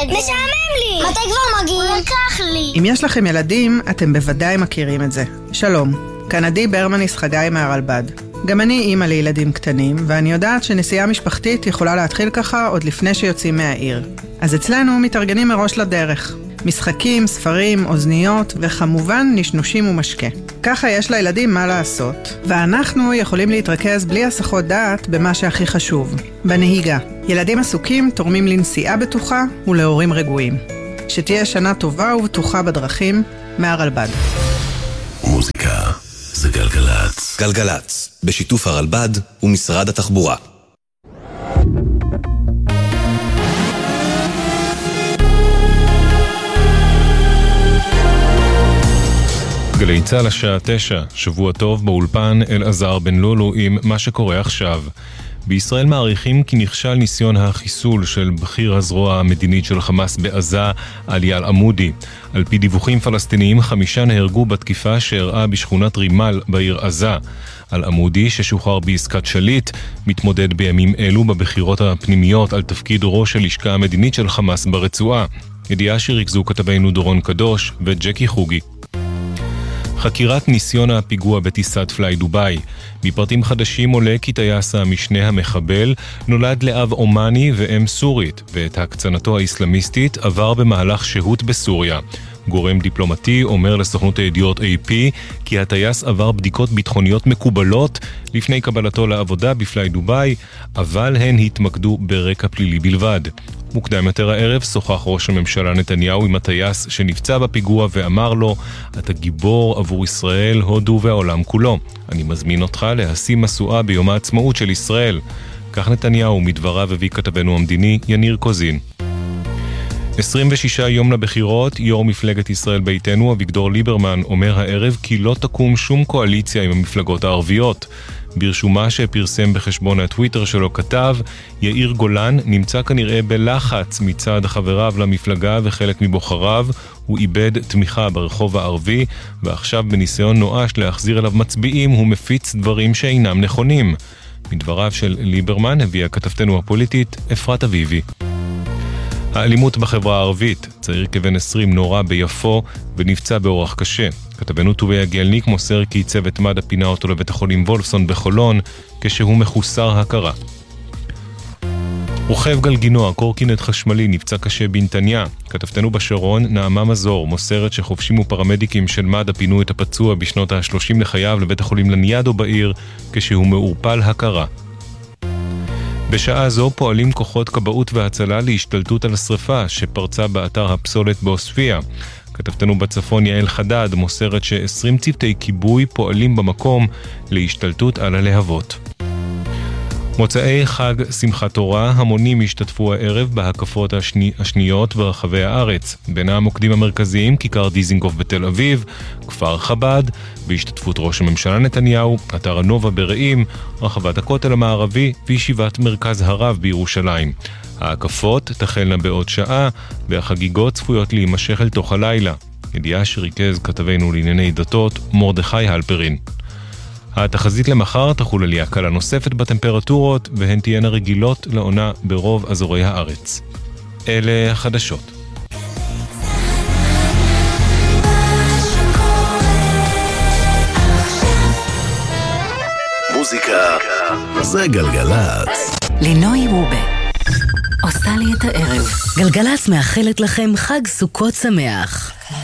את זה. משעמם לי. מתי כבר מגיעים? הוא לקח לי. אם יש לכם ילדים, אתם בוודאי מכירים את זה. שלום, כאן עדי ברמניס חגי מהרלב"ד. גם אני אימא לילדים קטנים, ואני יודעת שנסיעה משפחתית יכולה להתחיל ככה עוד לפני שיוצאים מהעיר. אז אצלנו מתארגנים מראש לדרך. משחקים, ספרים, אוזניות, וכמובן נשנושים ומשקה. ככה יש לילדים מה לעשות, ואנחנו יכולים להתרכז בלי הסחות דעת במה שהכי חשוב, בנהיגה. ילדים עסוקים תורמים לנסיעה בטוחה ולהורים רגועים. שתהיה שנה טובה ובטוחה בדרכים, מהרלב"ד. מוזיקה זה גלגלץ. גלגלץ, בשיתוף הרלב"ד ומשרד התחבורה. גלי צה"ל השעה 9, שבוע טוב באולפן אלעזר בן לולו עם מה שקורה עכשיו. בישראל מעריכים כי נכשל ניסיון החיסול של בכיר הזרוע המדינית של חמאס בעזה, עלי אל-עמודי. על פי דיווחים פלסטיניים, 5 נהרגו בתקיפה שאירעה בשכונת רימל בעיר עזה. אל-עמודי, ששוחרר בעסקת שליט, מתמודד בימים אלו בבחירות הפנימיות על תפקיד ראש הלשכה המדינית של חמאס ברצועה. ידיעה שריכזו כתבינו דורון קדוש וג'קי חוגי. חקירת ניסיון הפיגוע בטיסת פליי דוביי. מפרטים חדשים עולה כי טייס המשנה המחבל נולד לאב אומני ואם סורית, ואת הקצנתו האסלאמיסטית עבר במהלך שהות בסוריה. גורם דיפלומטי אומר לסוכנות הידיעות AP כי הטייס עבר בדיקות ביטחוניות מקובלות לפני קבלתו לעבודה בפליי דוביי, אבל הן התמקדו ברקע פלילי בלבד. מוקדם יותר הערב שוחח ראש הממשלה נתניהו עם הטייס שנפצע בפיגוע ואמר לו, אתה גיבור עבור ישראל, הודו והעולם כולו. אני מזמין אותך להשיא מסועה ביום העצמאות של ישראל. כך נתניהו מדבריו הביא כתבנו המדיני יניר קוזין. 26 יום לבחירות, יו"ר מפלגת ישראל ביתנו אביגדור ליברמן אומר הערב כי לא תקום שום קואליציה עם המפלגות הערביות. ברשומה שפרסם בחשבון הטוויטר שלו כתב, יאיר גולן נמצא כנראה בלחץ מצד חבריו למפלגה וחלק מבוחריו, הוא איבד תמיכה ברחוב הערבי, ועכשיו בניסיון נואש להחזיר אליו מצביעים הוא מפיץ דברים שאינם נכונים. מדבריו של ליברמן הביאה כתבתנו הפוליטית אפרת אביבי. האלימות בחברה הערבית, צעיר כבן 20 נורא ביפו ונפצע באורח קשה. כתבנו טוביה גלניק מוסר כי צוות מד"א פינה אותו לבית החולים וולפסון בחולון כשהוא מחוסר הכרה. רוכב גלגינוע, קורקינט חשמלי, נפצע קשה בנתניה. כתבתנו בשרון, נעמה מזור, מוסרת שחופשים ופרמדיקים של מד"א פינו את הפצוע בשנות ה-30 לחייו לבית החולים לניאדו בעיר כשהוא מעורפל הכרה. בשעה זו פועלים כוחות כבאות והצלה להשתלטות על השריפה שפרצה באתר הפסולת באוספיה. כתבתנו בצפון יעל חדד מוסרת ש20 צוותי כיבוי פועלים במקום להשתלטות על הלהבות. מוצאי חג שמחת תורה, המונים השתתפו הערב בהקפות השניות ברחבי הארץ. בין המוקדים המרכזיים, כיכר דיזינגוף בתל אביב, כפר חב"ד, בהשתתפות ראש הממשלה נתניהו, אתר הנובה ברעים, רחבת הכותל המערבי וישיבת מרכז הרב בירושלים. ההקפות תחלנה בעוד שעה, והחגיגות צפויות להימשך אל תוך הלילה. ידיעה שריכז כתבנו לענייני דתות מרדכי הלפרין. התחזית למחר תחול עלייה קלה נוספת בטמפרטורות, והן תהיינה רגילות לעונה ברוב אזורי הארץ. אלה החדשות. מוזיקה זה גלגלץ. לינוי רובה עושה לי את הערב. גלגלץ מאחלת לכם חג סוכות שמח.